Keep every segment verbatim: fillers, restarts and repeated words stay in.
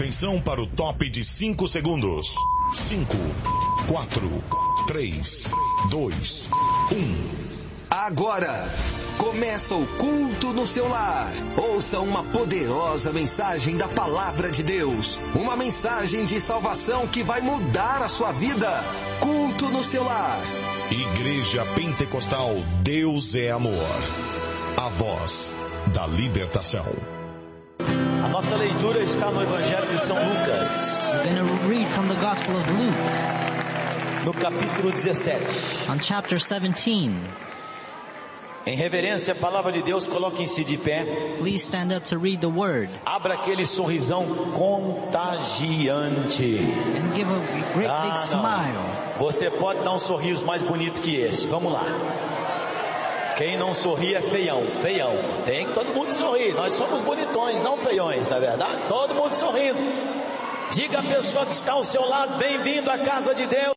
Atenção para o top de cinco segundos. cinco, quatro, três, dois, um. Agora, começa o culto no seu lar. Ouça uma poderosa mensagem da Palavra de Deus. Uma mensagem de salvação que vai mudar a sua vida. Culto no seu lar. Igreja Pentecostal Deus é Amor. A voz da libertação. A nossa leitura está no Evangelho de São Lucas. We're going to read from the Gospel of Luke. No capítulo dezessete. On chapter seventeen. Em reverência à palavra de Deus, coloquem-se de pé. Please stand up to read the word. Abra aquele sorrisão contagiante. And give a great ah, big não. smile. Você pode dar um sorriso mais bonito que esse. Vamos lá. Quem não sorri é feião, feião. Tem que todo mundo sorrir. Nós somos bonitões, não feiões, na verdade. Todo mundo sorrindo. Diga à pessoa que está ao seu lado, bem-vindo à casa de Deus.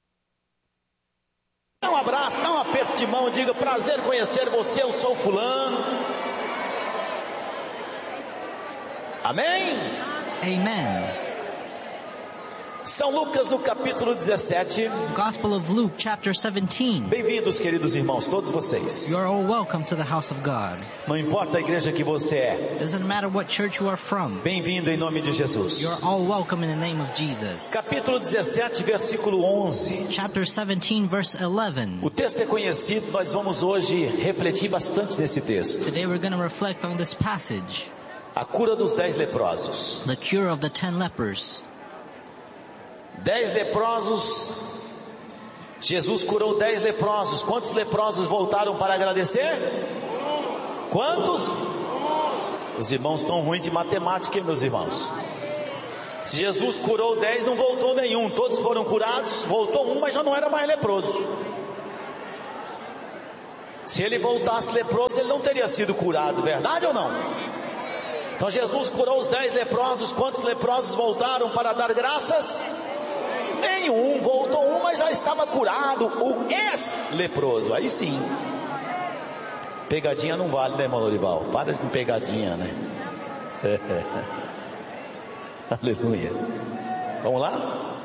Dá um abraço, dá um aperto de mão, diga, prazer conhecer você, eu sou fulano. Amém? Amen. São Lucas no capítulo dezessete. Gospel of Luke chapter seventeen. Bem-vindos, queridos irmãos, todos vocês. You are all welcome to the house of God. Não importa a igreja que você é. Doesn't matter what church you are from. Bem-vindo em nome de Jesus. You are all welcome in the name of Jesus. Capítulo dezessete, versículo onze. Chapter seventeen, verse eleven. O texto é conhecido, nós vamos hoje refletir bastante nesse texto. Today we're going to reflect on this passage. A cura dos dez leprosos. The cure of the ten lepers. Dez leprosos. Jesus curou dez leprosos. Quantos leprosos voltaram para agradecer? Quantos? Os irmãos estão ruins de matemática, meus irmãos. Se Jesus curou dez, não voltou nenhum. Todos foram curados. Voltou um, mas já não era mais leproso. Se ele voltasse leproso, ele não teria sido curado, verdade ou não? Então Jesus curou os dez leprosos. Quantos leprosos voltaram para dar graças? Nenhum, voltou um, mas já estava curado, o ex-leproso. Aí sim. Pegadinha não vale, né, irmão Lorival? Para com pegadinha, né? Aleluia. Vamos lá?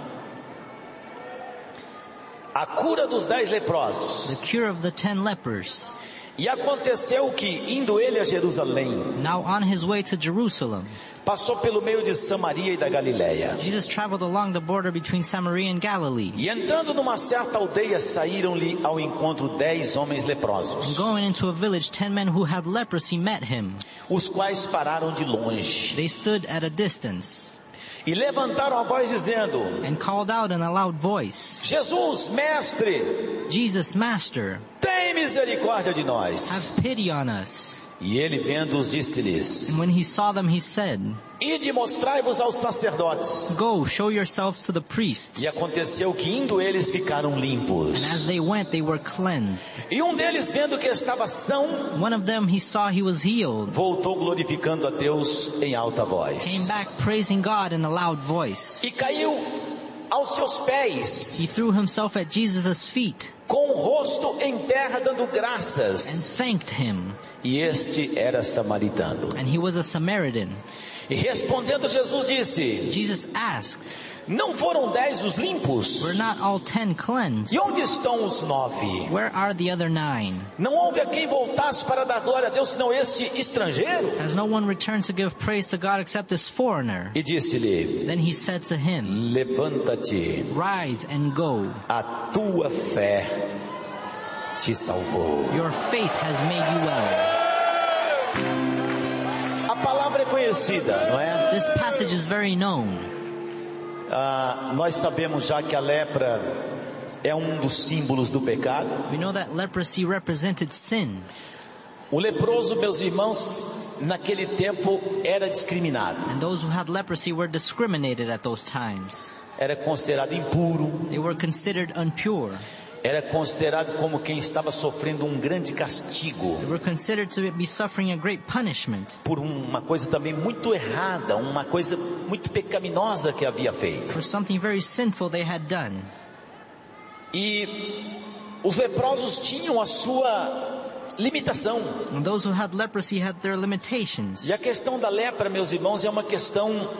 A cura dos dez leprosos. The cure of the ten lepers. E aconteceu que, indo ele a Jerusalém, Now on his way to Jerusalem, passou pelo meio de Samaria e da Galileia. Jesus traveled along the border between Samaria and Galilee. E entrando numa certa aldeia, saíram-lhe ao encontro dez homens And leprosos, going into a village, ten men who had leprosy met him. os quais pararam de longe They stood at a distance e levantaram a voz dizendo: and called out in a loud voice, Jesus, mestre, Jesus, Master, tem misericórdia de nós. have pity on us. E ele, vendo-os, disse-lhes: And when he saw them, he said, Ide, mostrai-vos aos sacerdotes. Go, show yourselves to the priests. E aconteceu que, indo eles, ficaram limpos. And as they went, they were cleansed. E um deles, vendo que estava são, One of them, he saw he was healed, voltou glorificando a Deus em alta voz. came back praising God in a loud voice. E caiu aos seus pés, He threw himself at Jesus' feet com o rosto em terra, dando and graças. thanked him. E este era samaritano. And he was a Samaritan. E respondendo, Jesus disse: Jesus asked, Não foram dez os limpos? were not all ten cleansed? E onde estão os nove? Where are the other nine? Não houve a quem voltasse para dar glória a Deus, senão este estrangeiro? Has no one returned to give praise to God except this foreigner? E disse-lhe: Then he said to him, Levanta-te, Rise and go. a tua fé te salvou. Your faith has made you well. A palavra é conhecida, não é? This passage is very known. Ah, nós sabemos já que a lepra é um dos símbolos do pecado. We know that leprosy represented sin. O leproso, meus irmãos, naquele tempo era discriminado. And those who had leprosy were discriminated at those times. Era considerado impuro. They were considered impure. Era considerado como quem estava sofrendo um grande castigo They were considered to be suffering a great punishment por uma coisa também muito errada, uma coisa muito pecaminosa que havia feito. for something very sinful they had done. E os leprosos tinham a sua limitação. And those who had leprosy had their limitations. E a questão da lepra, meus irmãos, é uma questão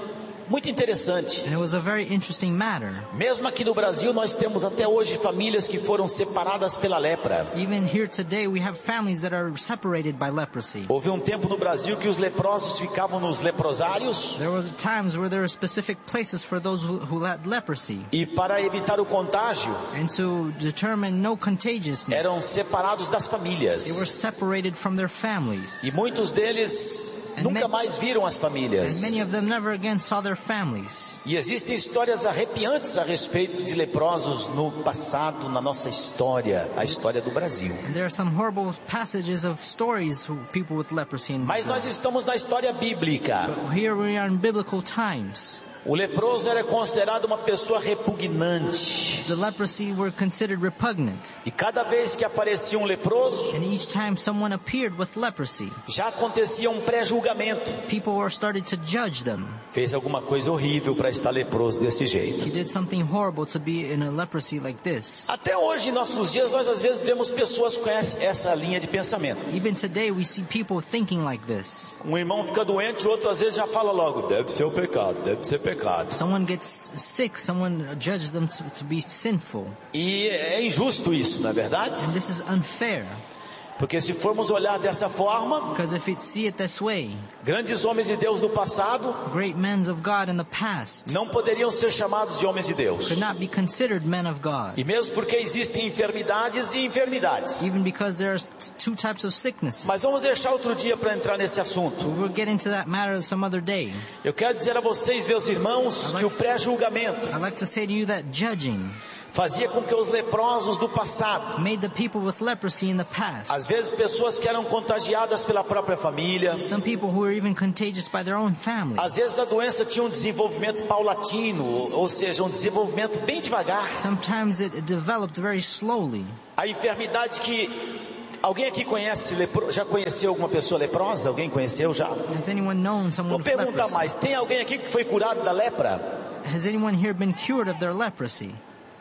muito interessante. And it was a very interesting matter. Mesmo aqui no Brasil, nós temos até hoje famílias que foram separadas pela lepra. Even here today, we have families that are separated by leprosy. Houve um tempo no Brasil que os leprosos ficavam nos leprosários. There was times where there were specific places for those who, who had leprosy. E para evitar o contágio, And to determine no contagiousness, eram separados das famílias. they were separated from their families. E muitos deles nunca mais viram as famílias. And many of them never again saw their families. E existem histórias arrepiantes a respeito de leprosos no passado, na nossa história, a história do Brasil. And there are some horrible passages of stories of people with leprosy in Mas nós Brazil. estamos na história bíblica. But here we are in biblical times. O leproso era considerado uma pessoa repugnante. The leprosy were considered repugnant. E cada vez que aparecia um leproso, And each time someone appeared with leprosy, já acontecia um pré-julgamento. people were started to judge them. Fez alguma coisa horrível para estar leproso desse jeito. He did something horrible to be in a leprosy like this. Até hoje, em nossos dias, nós às vezes vemos pessoas com essa linha de pensamento. Even today we see people thinking like this. Um irmão fica doente, o outro às vezes já fala logo, deve ser o pecado, deve ser pecado. Someone gets sick, someone judges them to, to be sinful. E é injusto isso, não é verdade? And this is unfair. Porque se formos olhar dessa forma, Because if you see it this way, grandes homens de Deus do passado great men of God in the past não poderiam ser chamados de homens de Deus. could not be considered men of God. E mesmo porque existem enfermidades e enfermidades. Even because there are two types of sicknesses. Mas vamos deixar outro dia para entrar nesse assunto. We'll get into that matter some other day. Eu quero dizer a vocês, meus irmãos, que o pré-julgamento I'd like to say to you that judging fazia com que os leprosos do passado, made the people with leprosy in the past, às vezes pessoas que eram contagiadas pela própria família, some people who were even contagious by their own family. às vezes a doença tinha um desenvolvimento paulatino, ou seja, um desenvolvimento bem devagar. Sometimes it developed very slowly. A enfermidade que alguém aqui conhece, lepro... já conheceu alguma pessoa leprosa? Alguém conheceu já? Has anyone known someone Vou with perguntar leprosy? mais, tem alguém aqui que foi curado da lepra? Has anyone here been cured of their leprosy?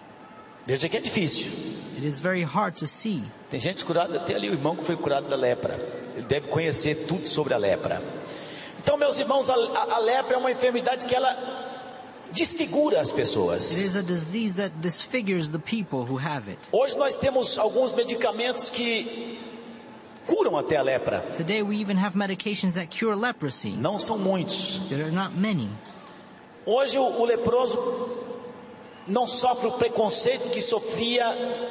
Veja que é difícil. It is very hard to see. Tem gente curada, até ali o irmão que foi curado da lepra. Ele deve conhecer tudo sobre a lepra. Então, meus irmãos, a, a, a lepra é uma enfermidade que ela desfigura as pessoas. It is a disease that disfigures the people who have it. Hoje nós temos alguns medicamentos que curam até a lepra. Today we even have medications that cure leprosy. Não são muitos. There are not many. Hoje o, o leproso não sofre o preconceito que sofria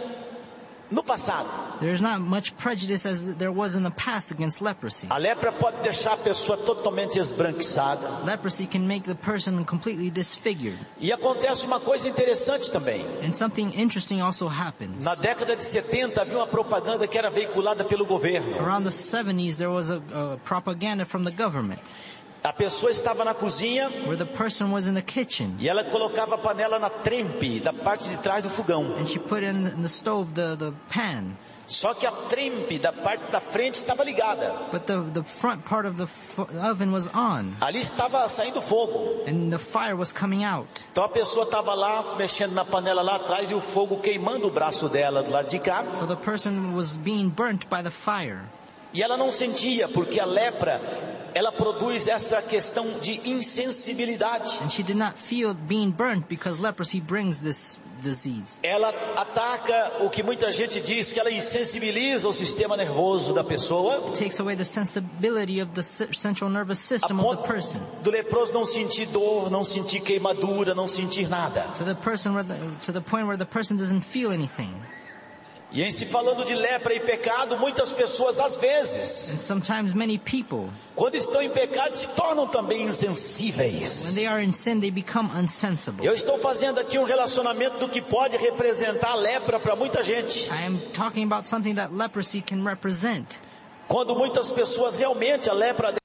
no passado. There is not much prejudice as there was in the past against leprosy. A lepra pode deixar a pessoa totalmente esbranquiçada. Leprosy can make the person completely disfigured. E acontece uma coisa interessante também. And something interesting also happens. Na década de setenta havia uma propaganda que era veiculada pelo governo. Around the seventies there was a, a propaganda from the government A pessoa estava na cozinha where the person was in the kitchen e ela colocava a panela na trempe da parte de trás do fogão. and she put in the stove the, the pan. Só que a trempe da parte da frente estava ligada. But the, the front part of the f- oven was on Ali estava saindo fogo. and the fire was coming out. Então a pessoa estava lá mexendo na panela lá atrás e o fogo queimando o braço dela do lado de cá. So the person was being burnt by the fire. E ela não sentia, porque a lepra, ela produz essa questão de insensibilidade. And she did not feel being burnt because leprosy brings this disease. Ela ataca o que muita gente diz, que ela insensibiliza o sistema nervoso da pessoa, It takes away the sensibility of the c- central nervous a system of the ponto person. do leproso não sentir dor, não sentir queimadura, não sentir nada. To the person where the, to the point where the person doesn't feel anything. E em se falando de lepra e pecado, muitas pessoas às vezes, And sometimes many people, quando estão em pecado, se tornam também when insensíveis. they are in sin, they become unsensible. Eu estou fazendo aqui um relacionamento do que pode representar a lepra para muita gente. I am talking about something that leprosy can represent. Quando muitas pessoas realmente a lepra...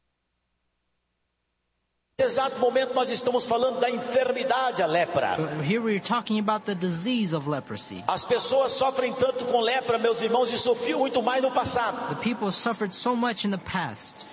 Nesse exato momento nós estamos falando da enfermidade, a lepra. But here we are talking about the disease of leprosy. As pessoas sofrem tanto com lepra, meus irmãos, e sofriam muito mais no passado. The people suffered so much in the past.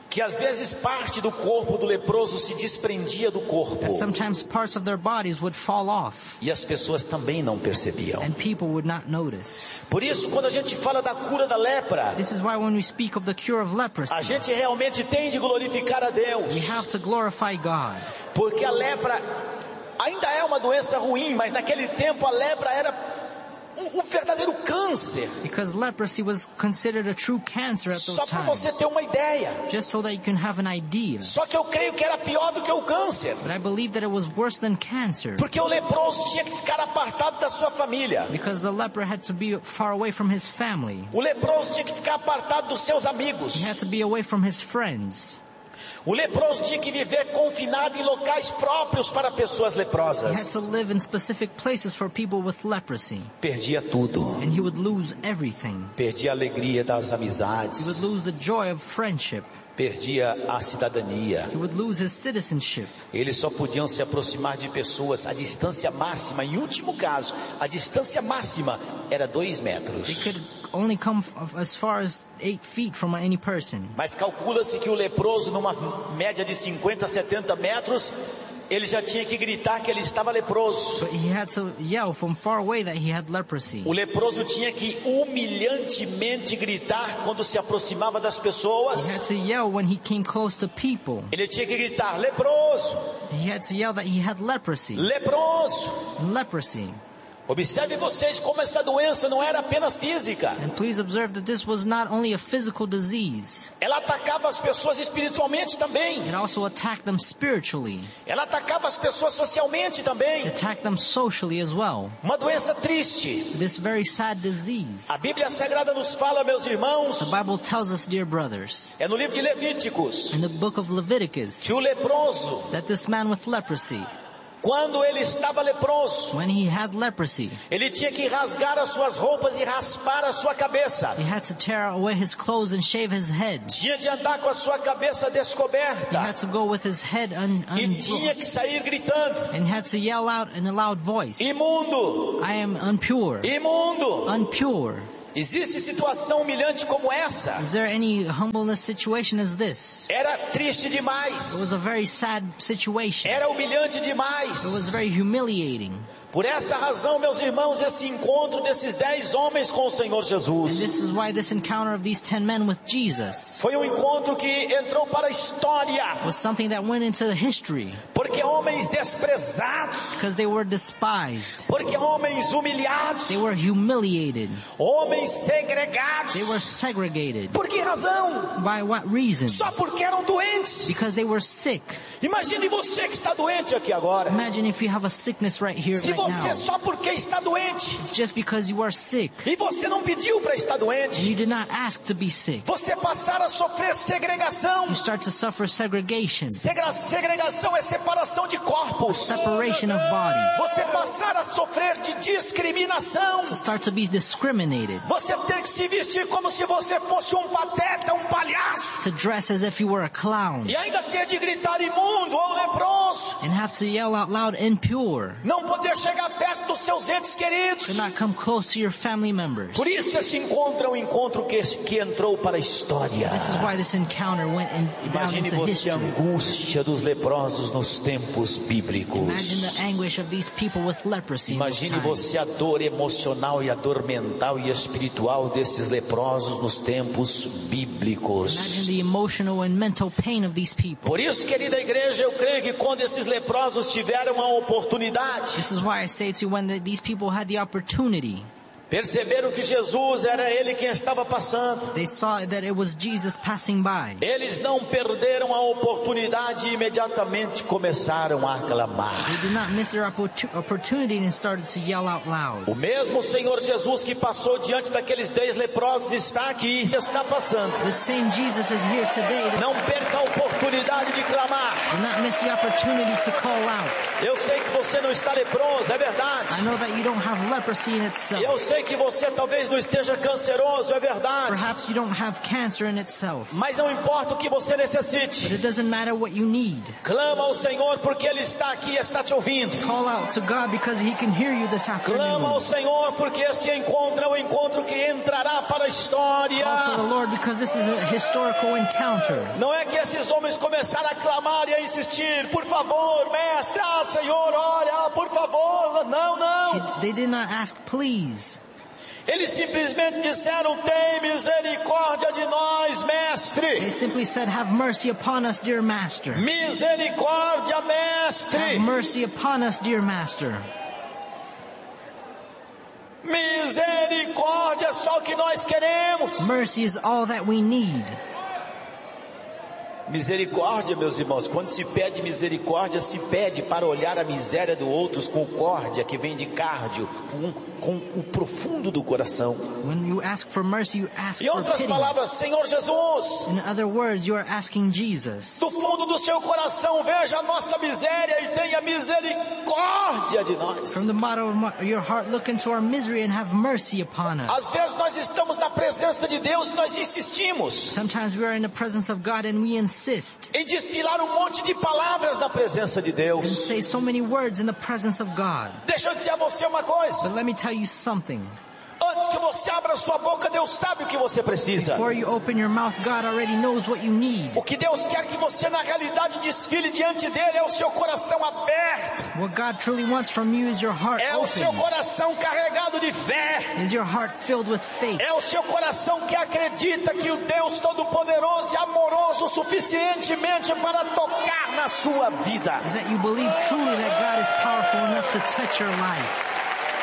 que às vezes parte do corpo do leproso se desprendia do corpo. That sometimes parts of their bodies would fall off. E as pessoas também não percebiam. And people would not notice. Por isso, quando a gente fala da cura da lepra, This is why when we speak of the cure of leprosy, a gente realmente tem de glorificar a Deus. we have to glorify God. Porque a lepra ainda é uma doença ruim, mas naquele tempo a lepra era um, um verdadeiro câncer. Because leprosy was considered a true cancer at Só those para você times. ter uma ideia. Just so that you can have an idea. Só que eu creio que era pior do que o câncer. But I believe that it was worse than cancer. Porque o leproso tinha que ficar apartado da sua família. Because the leper had to be far away from his family. O leproso tinha que ficar apartado dos seus amigos. He had to be away from his friends. O leproso tinha que viver confinado em locais próprios para pessoas He had leprosas. to live in specific places for people with leprosy. Perdia tudo. And he would lose everything. Perdia a alegria das He would amizades. lose the joy of friendship. Perdia a cidadania. He would lose his citizenship. Eles só podiam se aproximar de pessoas. A distância máxima, em último caso, a distância máxima era dois They metros. could only come f- as far as eight feet from any person. Mas calcula-se que o leproso, numa média de cinquenta, setenta metros, ele já tinha que gritar que ele estava leproso. But he had to yell from far away that he had leprosy. O leproso tinha que humilhantemente gritar quando se aproximava das He pessoas. had to yell when he came close to people. Ele tinha que gritar: leproso, He had to yell that he had leprosy. leproso. Leprosy. Observe vocês como essa doença não era apenas física. And please observe that this was not only a physical disease. Ela atacava as pessoas espiritualmente também. It also attacked them spiritually. Ela atacava as pessoas socialmente It também. attacked them socially as well. Uma doença triste. This very sad disease. A Bíblia Sagrada nos fala, meus irmãos, The Bible tells us, dear brothers, é no livro de Levíticos, in the book of Leviticus, que o leproso, that this man with leprosy, quando ele estava leproso, when he had leprosy, ele tinha que rasgar as suas roupas e raspar a sua cabeça. he had to tear away his clothes and shave his head. Tinha de andar com a sua cabeça He descoberta. had to go with his head un- E un- tinha que sair gritando: and had to yell out in a loud voice, imundo, I am impure, imundo. unpure. Existe situação humilhante como essa? Is there any humbleness situation as this? Era triste It demais. was a very sad situation. Era humilhante It was demais. very humiliating. Por essa razão, meus irmãos, esse encontro desses dez homens com o Senhor And Jesus this is why this encounter of these ten men with Jesus foi um encontro que entrou para a história. was something that went into history. Porque homens desprezados, Because they were despised. porque homens humilhados, They were humiliated. homens segregados. They were segregated. Por que razão? By what reason? Só porque eram doentes. Because they were sick. Imagine você que está doente aqui agora. Imagine if you have a sickness right here, Se right você now. só porque está doente Just because you are sick. e você não pediu para estar And doente, you did not ask to be sick. você passar a sofrer segregação. You start to suffer segregation. Segra- Segregação é separação de corpos. Separation of bodies. Você passar a sofrer de discriminação. To start to be discriminated. Você ter que se vestir como se você fosse um pateta, um palhaço. To dress as if you were a clown. E ainda ter de gritar imundo ou leproso. And have to yell out loud, impure. Não poder chegar perto dos seus entes queridos. To not come close to your family members. Por isso esse encontro é um encontro que, que entrou para a história. This is why this encounter went in, down Imagine into você a history. angústia dos leprosos nos tempos Imagine bíblicos. the anguish of these people with leprosy. in those Imagine times. você a dor emocional e a dor mental e espiritual desses leprosos nos tempos Imagine bíblicos. the emotional and mental pain of these people. Por isso, querida igreja, eu creio que quando esses leprosos tiveram a oportunidade, This is why I say to you, when the, these people had the opportunity, perceberam que Jesus era Ele quem estava passando. they saw that it was Jesus passing by. Eles não perderam a oportunidade e imediatamente começaram a clamar. They did not miss their opportu- opportunity and started to yell out loud. O mesmo Senhor Jesus que passou diante daqueles dez leprosos está aqui, está passando. The same Jesus is here today. Não perca a oportunidade de clamar. Do Do not miss the opportunity to call out. Eu sei que você não está leproso, é verdade. I know that you don't have leprosy in itself. Eu sei que você talvez não esteja canceroso, é verdade. Perhaps you don't have cancer in itself. Mas não importa o que você But necessite. it doesn't matter what you need. Clama ao Senhor porque Ele está aqui e está te ouvindo. Call out to God because He can hear you this Clama ao afternoon. Senhor porque esse encontro é o encontro que entrará para a história. Call to the Lord because this is a historical encounter. Não é que esses homens começaram a clamar e a insistir, por favor, mestre, ah, Senhor, olha, por favor, não, não. They did not ask, please. Eles simplesmente disseram, tem misericórdia de nós, mestre. They simply said, have mercy upon us, dear Master. Misericórdia, Have mestre. mercy upon us, dear Master. Misericórdia, só o que nós queremos. Mercy is all that we need. Misericórdia, meus irmãos, quando se pede misericórdia, se pede para olhar a miséria do outro com córdia, que vem de cardio, com, com o profundo do coração. When you ask for mercy, you ask Em for outras pity. palavras, Senhor Jesus, In other words, you are asking Jesus. do fundo do seu coração, veja a nossa miséria e tenha misericórdia de nós. From the bottom of my- your heart, look into our misery and have mercy upon us. Às vezes nós estamos na presença de Deus e nós insistimos Sometimes we are in the presence of God and we insist em destilar um monte de palavras na presença de and Deus. say so many words in the presence of God. Deixa eu dizer a você uma coisa. But let me tell you something. Antes que você abra sua boca, Deus sabe o que você precisa. Before you open your mouth, God already knows what you need. O que Deus quer que você na realidade desfile diante dele é o seu coração aberto. What God truly wants from you is your heart É o seu open. coração carregado de fé. Is your heart filled with faith. É o seu coração que acredita que o Deus Todo-Poderoso é amoroso suficientemente para tocar na sua vida. Is that you believe truly that God is powerful enough to touch your life.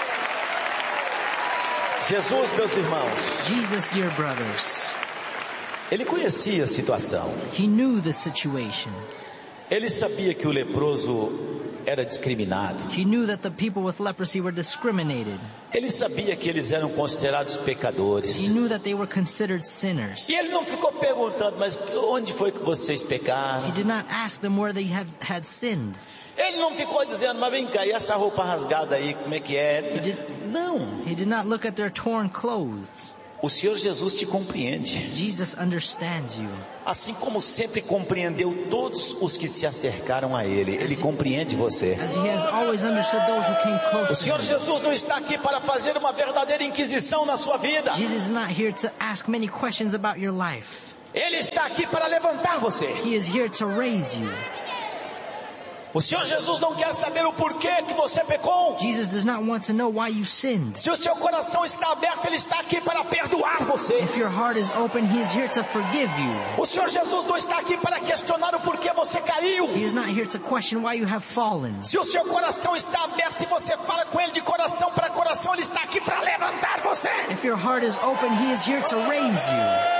Jesus, meus irmãos, Jesus, dear brothers, ele conhecia a situação. He knew the situation. Ele sabia que o leproso era discriminado. He knew that the people with leprosy were discriminated. Ele sabia que eles eram considerados pecadores. He knew that they were considered sinners. E ele não ficou perguntando, mas onde foi que vocês pecaram? He did not ask them where they have had sinned. Ele não ficou dizendo, mas vem cá, e essa roupa rasgada aí, como é que é? Não. He did not look at their torn clothes. O Senhor Jesus te compreende. Jesus understands you. Assim como sempre compreendeu todos os que se acercaram a Ele. Ele compreende você. As He has always understood those who came O close to Senhor Him. Jesus não está aqui para fazer uma verdadeira inquisição na sua vida. Jesus is not here to ask many questions about your life. Ele está aqui para levantar você. He is here to raise you. O Senhor Jesus não quer saber o porquê que você pecou. Jesus does not want to know why you sinned. Se o seu coração está aberto, Ele está aqui para perdoar você. If your heart is open, He is here to forgive you. O Senhor Jesus não está aqui para questionar o porquê você caiu. He is not here to question why you have fallen. Se o seu coração está aberto e você fala com Ele de coração para coração, Ele está aqui para levantar você. If your heart is open, He is here to raise you.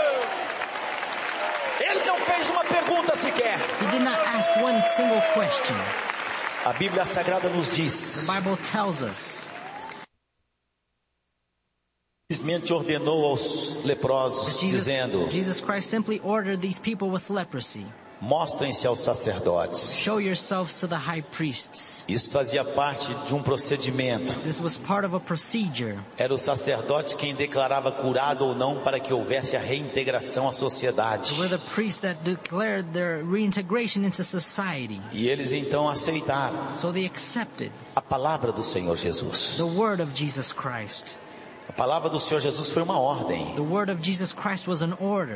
Ele não fez uma pergunta sequer. He did not ask one single question. A Bíblia Sagrada nos diz, The Bible tells us simplesmente ordenou aos leprosos, that Jesus, dizendo, Jesus Christ simply ordered these people with leprosy, mostrem-se aos sacerdotes. show yourselves to the high priests. Isso fazia parte de um procedimento. This was part of a procedure. Era o sacerdote quem declarava curado ou não para que houvesse a reintegração à sociedade. They were the priests that declared their reintegration into society. E eles então aceitaram So they accepted a palavra do Senhor Jesus. the word of Jesus Christ. A palavra do Senhor Jesus foi uma ordem. The word of Jesus Christ was an order.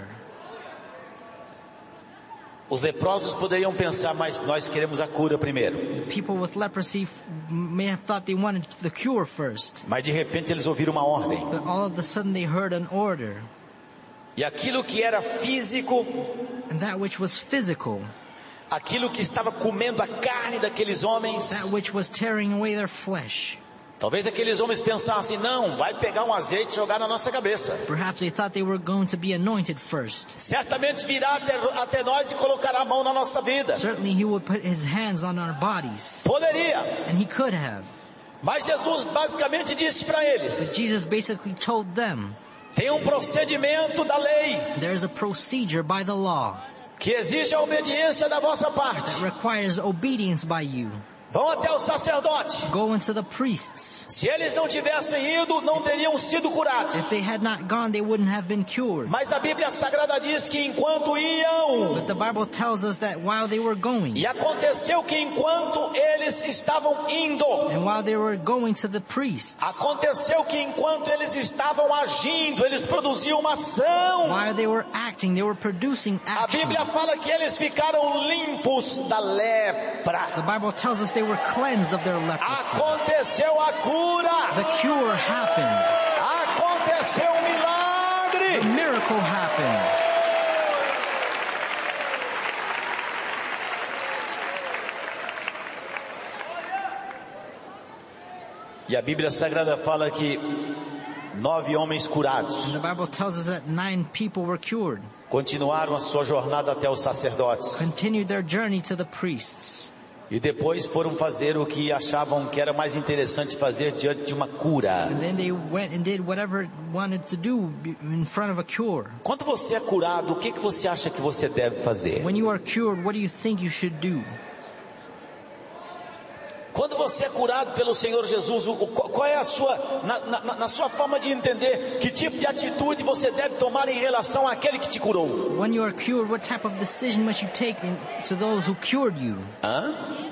Os leprosos poderiam pensar, mas nós queremos a cura primeiro. The people with leprosy f- may have thought they wanted the cure first. Mas de repente eles ouviram uma ordem. But all of a sudden they heard an order. E aquilo que era físico, And that which was physical, aquilo que estava comendo a carne daqueles homens, that which was tearing away their flesh. talvez aqueles homens pensassem, não, vai pegar um azeite e jogar na nossa cabeça. Perhaps they thought they were going to be anointed first. Certamente virá até, até nós e colocará a mão na nossa vida. Certainly He would put His hands on our bodies. Poderia. And He could have. Mas Jesus basicamente disse para eles, But Jesus basically told them, tem um procedimento da lei. there's a procedure by the law. que exige a obediência da vossa parte. that requires obedience by you. Vão até o sacerdote. Go into the priests. Se eles não tivessem ido, não teriam sido curados. If they had not gone, they wouldn't have been cured. Mas a Bíblia Sagrada diz que enquanto iam, But the Bible tells us that while they were going, e aconteceu que enquanto eles estavam indo, and while they were going to the priests, aconteceu que enquanto eles estavam agindo, eles produziam uma ação. while they were acting, they were producing A action. Bíblia fala que eles ficaram limpos da lepra. The Bible tells us they were cleansed of their leprosy. Aconteceu a cura. The cure happened. Aconteceu um The milagre. miracle happened. E a Bíblia Sagrada fala que nove homens curados And the Bible tells us that nine people were cured, continuaram a sua jornada até os sacerdotes. continued their journey to the priests, E depois foram fazer o que achavam que era mais interessante fazer diante de uma cura. and then they went and did whatever wanted to do in front of a cure. Quando você é curado, o que que você acha que você deve fazer? When you are cured, what do you think you should do? Quando você é curado pelo Senhor Jesus, o, o, qual é a sua, na, na, na sua forma de entender, que tipo de atitude você deve tomar em relação àquele que te curou? When you are cured, what type of decision must you take in, to those who cured you? Hã?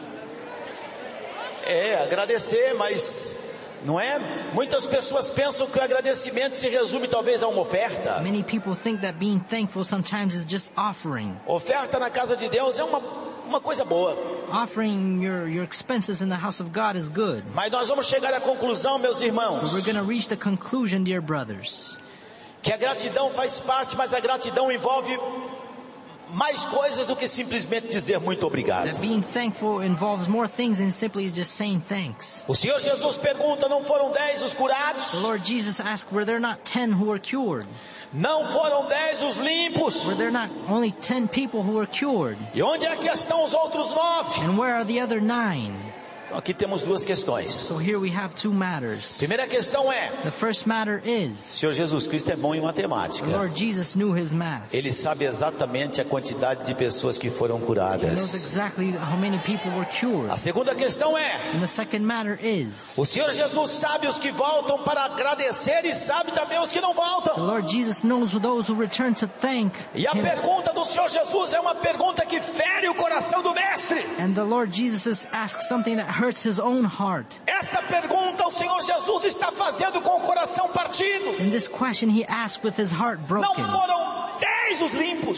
É, agradecer, mas não é? Muitas pessoas pensam que o agradecimento se resume talvez a uma oferta. Many people think that being thankful sometimes is just offering. Oferta na casa de Deus é uma, uma coisa boa. Offering your, your expenses in the house of God is good. Mas nós vamos chegar à conclusão, meus But irmãos, we're going to reach the conclusion, dear brothers, que a gratidão faz parte, mas a gratidão envolve mais coisas do que simplesmente dizer muito obrigado. that being thankful involves more things than simply just saying thanks. O Senhor Jesus pergunta, não foram dez os curados? The Lord Jesus asked, were there not ten who were cured? Não foram dez os limpos? Were there not only ten people who were cured? E onde é que estão os outros nove? And where are the other nine? Então aqui temos duas questões. So here we have two matters. Primeira questão é, The first matter o is, Senhor Jesus Cristo é bom em the matemática. Lord Jesus knew his math. Ele sabe exatamente a quantidade de pessoas que foram He knows curadas. exactly how many people were cured. A segunda questão é, And the second matter is, o Senhor Jesus sabe os que voltam para agradecer e sabe também os que não the voltam. Lord Jesus knows those who return to thank E a him. pergunta do Senhor Jesus é uma pergunta que fere o coração do mestre. And the Lord Jesus has asked something that hurts his own heart. Essa pergunta o Senhor Jesus está fazendo com o coração partido. And this question he asked with his heart Não broken. foram dez os limpos.